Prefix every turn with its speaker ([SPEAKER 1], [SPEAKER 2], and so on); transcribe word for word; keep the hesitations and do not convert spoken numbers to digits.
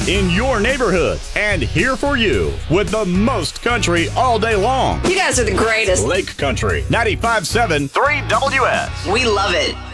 [SPEAKER 1] in your neighborhood and here for you with the most country all day long.
[SPEAKER 2] You guys are the greatest.
[SPEAKER 1] Lake Country ninety-five point seven three W S.
[SPEAKER 2] We love it.